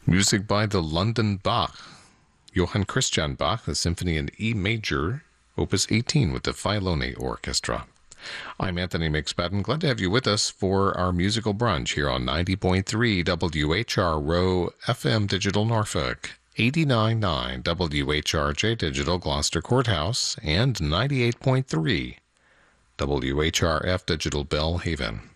Music by the London Bach. Johann Christian Bach, a symphony in E major, Opus 18 with the Filoni Orchestra. I'm Anthony McSpadden. Glad to have you with us for our musical brunch here on 90.3 WHRO FM Digital Norfolk, 89.9 WHRJ Digital Gloucester Courthouse, and 98.3 WHRF Digital Bellhaven.